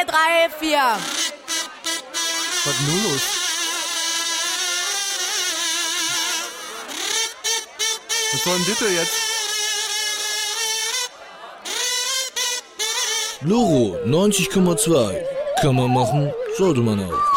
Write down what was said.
3, 4. Was ist nun los? Was soll denn bitte jetzt? Loro 90,2. Kann man machen, sollte man auch.